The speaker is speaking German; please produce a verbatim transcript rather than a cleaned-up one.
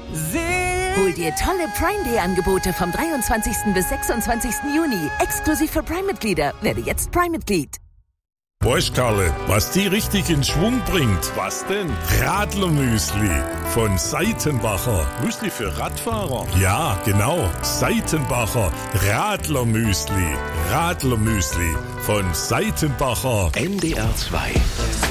Hol dir tolle Prime Day Angebote vom dreiundzwanzigsten bis sechsundzwanzigsten Juni. Exklusiv für Prime-Mitglieder. Werde jetzt Prime-Mitglied. Weißt, Karle, was die richtig in Schwung bringt? Was denn? Radlermüsli von Seitenbacher. Müsli für Radfahrer? Ja, genau. Seitenbacher Radlermüsli. Radlermüsli von Seitenbacher. N D R zwei